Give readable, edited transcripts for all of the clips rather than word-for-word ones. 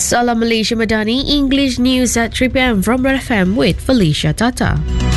Salam Malaysia Madani, English news at 3 p.m. from Red FM with Felicia Tata.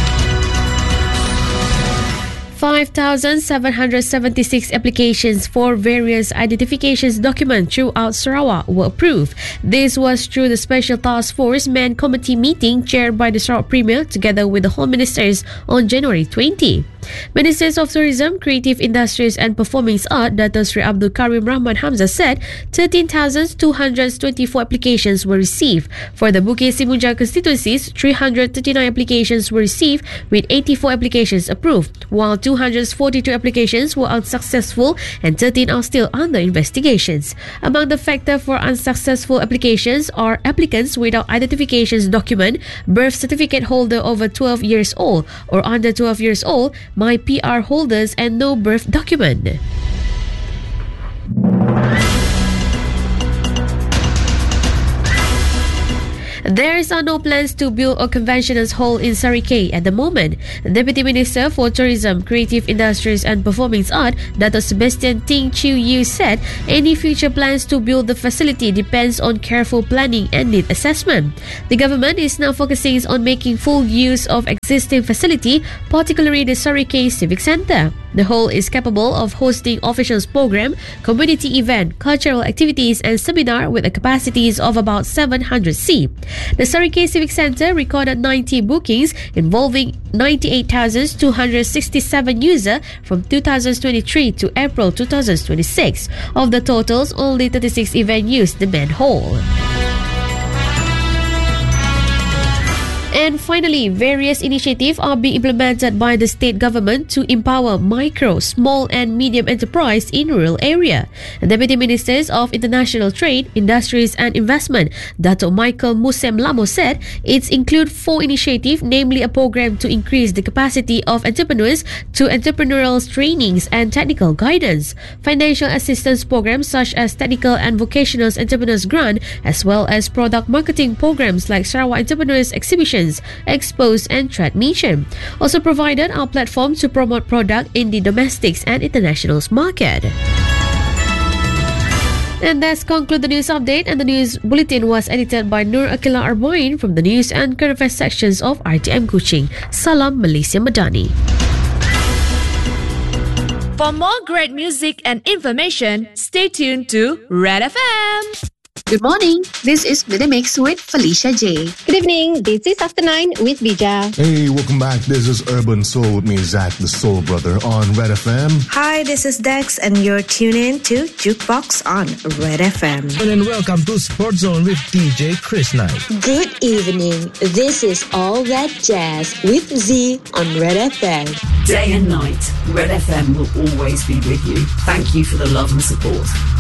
5,776 applications for various identifications documents throughout Sarawak were approved. This was through the Special Task Force Man Committee meeting chaired by the Sarawak Premier together with the Home Ministers on January 20. Ministers of Tourism, Creative Industries and Performing Arts, Dato Sri Abdul Karim Rahman Hamzah said 13,224 applications were received. For the Bukit Simunjang constituencies, 339 applications were received with 84 applications approved, while 242 applications were unsuccessful and 13 are still under investigations. Among the factors for unsuccessful applications are applicants without identifications document, birth certificate holder over 12 years old or under 12 years old, my PR holders and no birth document. There are no plans to build a convention hall in Sarikei at the moment. Deputy Minister for Tourism, Creative Industries and Performing Arts, Dato Sebastian Ting Chiu Yu said any future plans to build the facility depends on careful planning and need assessment. The government is now focusing on making full use of existing facility, particularly the Sarikei Civic Centre. The hall is capable of hosting officials program, community event, cultural activities and seminar with a capacities of about 700 seats. The Sarikei Civic Centre recorded 90 bookings involving 98,267 users from 2023 to April 2026. Of the totals, only 36 events used the main hall. And finally, various initiatives are being implemented by the state government to empower micro, small and medium enterprise in rural area. The Deputy Ministers of International Trade, Industries and Investment, Dato Michael Musem Lamo said it includes 4 initiatives, namely a program to increase the capacity of entrepreneurs to entrepreneurial trainings and technical guidance, financial assistance programs such as technical and vocational entrepreneurs grant, as well as product marketing programs like Sarawak Entrepreneurs Exhibitions, expos and trade mission. Also provided a platform to promote product in the domestic and international market. And that's conclude the news update, and the news bulletin was edited by Nur Akila Arbain from the news and current affairs sections of RTM Kuching. Salam Malaysia Madani. For more great music and information, stay tuned to Red FM. Good morning. This is The Mix with Felicia J. Good evening. This is After 9 with Bija. Hey, welcome back. This is Urban Soul with me, Zach, the Soul Brother, on Red FM. Hi, this is Dex, and you're tuned in to Jukebox on Red FM. And then welcome to Sports Zone with DJ Chris Knight. Good evening. This is All That Jazz with Z on Red FM. Day and night, Red FM will always be with you. Thank you for the love and support.